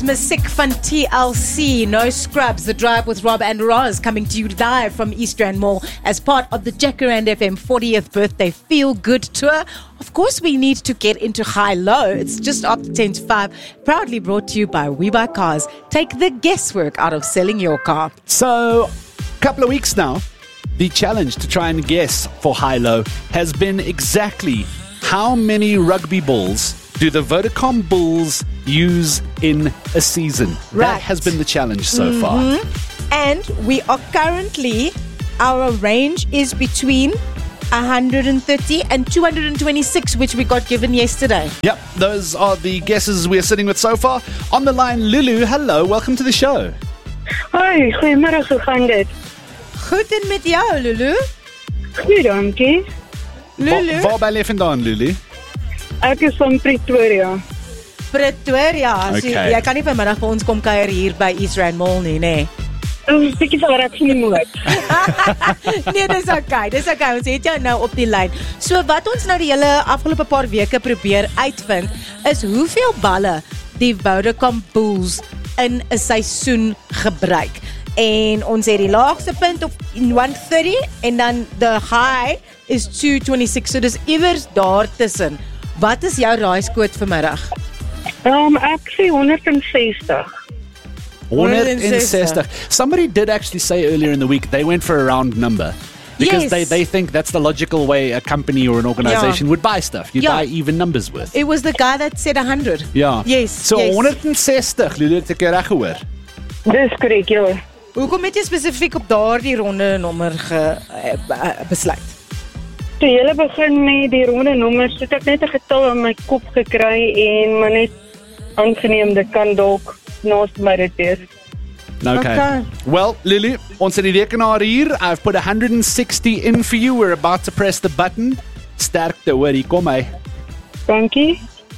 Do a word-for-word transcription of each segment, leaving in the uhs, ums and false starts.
Masik van T L C, No Scrubs, The Drive with Rob and Roz, coming to you live from East Rand Mall as part of the Jacaranda F M fortieth birthday Feel Good Tour. Of course, we need to get into high-low. It's just after ten to five. Proudly brought to you by WeBuyCars. Take the guesswork out of selling your car. So, a couple of weeks now, the challenge to try and guess for high-low has been exactly how many rugby balls do the Vodacom Bulls use in a season? Right. That has been the challenge so mm-hmm. far. And we are currently, our range is between one hundred thirty and two hundred twenty-six, which we got given yesterday. Yep, those are the guesses we're sitting with so far. On the line, Lulu, hello, welcome to the show. Hoi, goeiemiddag, hoe gaan dit? Goed en met jou, Lulu? Goed, dankie. Lulu? Waar ben je vandaan, Lulu? Ek is van Pretoria. Pretoria. So, Okay. jy kan nie vanmiddag vir ons kom kuier hier by East Rand Mall nie, nee. Dit is bietjie ver ek nie moet. Nee, dis okay. Dis okay. Ons het jou nou op die lyn. So wat ons nou die hele afgelope paar weke probeer uitvind is hoeveel balle die Vodacom Bulls in 'n seisoen gebruik. En ons het die laagste punt op one thirty en dan the high is two twenty-six. So dis iewers daar tussen. Wat is jou raaiskoot vanmiddag? Um, ek sê honderdsestig. one hundred sixty. Somebody did actually say earlier in the week they went for a round number because Yes. they, they think that's the logical way a company or an organization Yeah. would buy stuff. You Yeah. buy even numbers with. It was the guy that said one hundred. Ja. Yes. So yes. one hundred sixty, Lulu, het ek reg gehoor. Dis korrek, ja. Hoekom het jy spesifiek op daardie ronde nommer ge, uh, uh, besluit? Toe julle begin met die ronde nommers, het ek net 'n getal in my kop gekry en maar net aangeneem dit kan dalk naast my dit wees. Okay. Okay. Well, Lulu, ons het die rekenaar hier. I've put one hundred sixty in for you. We're about to press the button. Sterkte, hoor, hier kom hy. Dankie.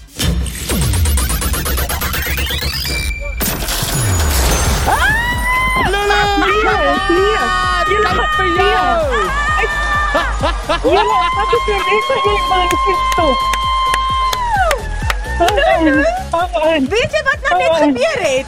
Lulu! Nee, Julle vir jou! ja, ek het net gesê man, ek is stop. Weet jy wat nou net gebeur het?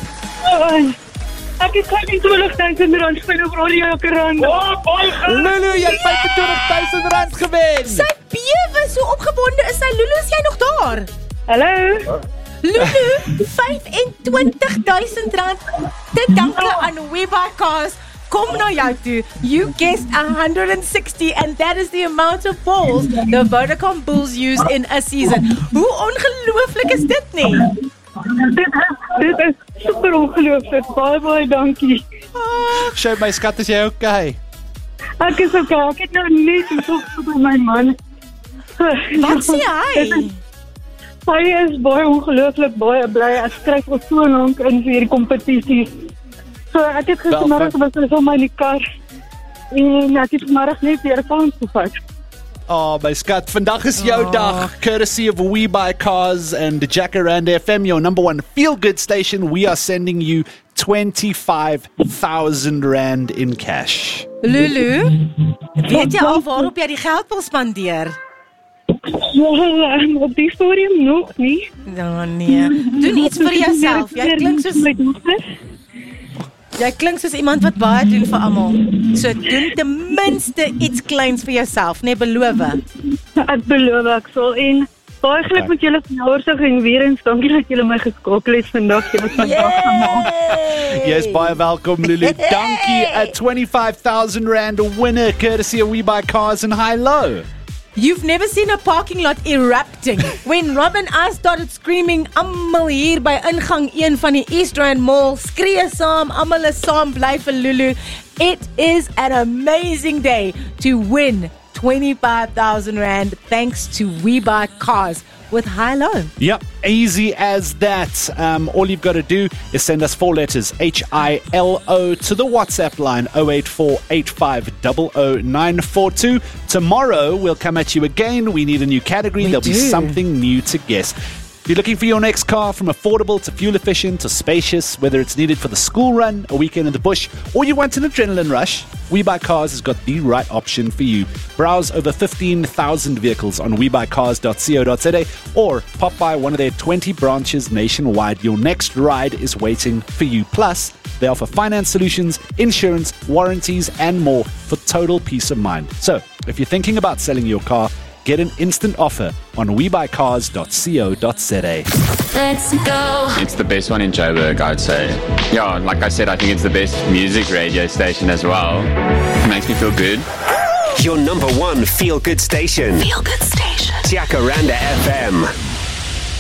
Ek het vyfentwintig duisend rand speel op Radio Jacaranda. Lulu, jy het vyfentwintig duisend rand gewen! Sy bewe so opgewonde is sy. Lulu, is jy nog daar? Hallo? Lulu, vyfentwintig duisend rand te danke aan WeBuyCars. Kom na jou toe. You guessed one hundred sixty and that is the amount of balls the Vodacom Bulls use in a season. Hoe ongelooflik is dit nie? Dit is, dit is super ongelooflik. Baie, baie dankie. Oh, Sjoe, my skat, is jy okay? Ek is okay. Ek het nou net gesoek by my man. wat sê hy? Hy is baie ongelooflik baie bly. Ek skryf al so lank in vir hierdie kompetisie. So ek het gistermiddag was hy so my in die kar. En ek het vanmiddag net weer kans gevat. Oh, my skat, vandag is jou Oh. dag. Courtesy of WeBuyCars and Jacaranda F M, your number one feel-good station. We are sending you twenty-five thousand rand in cash. Lulu, weet jy al waarop jy die geld wil spandeer? Ja, op die stadium nog nie. Nou nee, doen iets vir jouself. Jy klink soos Jy klink soos iemand wat baie doen vir almal. So doen ten minste iets kleins vir jouself, nee, beloof. Ek beloof ek sal en baie geluk met julle verjaarsdag en weer eens dankie dat julle my geskakel het vandag. Julle het vandag gemaak. Yes, baie welkom, Lulu. Dankie, a twenty-five thousand rand winner, courtesy of WeBuyCars and high-low. You've never seen a parking lot erupting. When Rob and I started screaming, almal hier by ingang een van die East Rand Mall, skree saam, almal is saam bly vir Lulu. It is an amazing day to win twenty-five thousand rand thanks to WeBuyCars with high-low. Yep, easy as that. Um, all you've got to do is send us four letters, H I L O, to the WhatsApp line oh eight four eight five zero zero nine four two. Tomorrow, we'll come at you again. We need a new category. We There'll do. be something new to guess. If you're looking for your next car, from affordable to fuel efficient to spacious, whether it's needed for the school run, a weekend in the bush, or you want an adrenaline rush, We Buy Cars has got the right option for you. Browse over fifteen thousand vehicles on we buy cars dot co dot za or pop by one of their twenty branches nationwide. Your next ride is waiting for you. Plus, they offer finance solutions, insurance, warranties, and more for total peace of mind. So, if you're thinking about selling your car, get an instant offer on we buy cars dot co dot za. Let's go. It's the best one in Joburg, I'd say. Yeah, like I said, I think it's the best music radio station as well. It makes me feel good. Your number one feel-good station. Feel good station. Jacaranda F M.